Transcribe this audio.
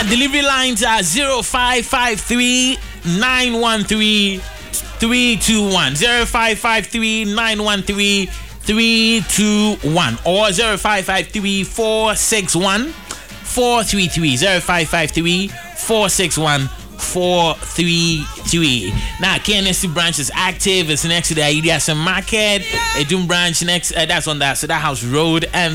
delivery lines are 0553 913 321. 0553 913 321 or 0553 461 433. 0553 461 433. Now, KNSC branch is active. It's next to the Ideas Market. A Doom branch next. That's on that. So that house road and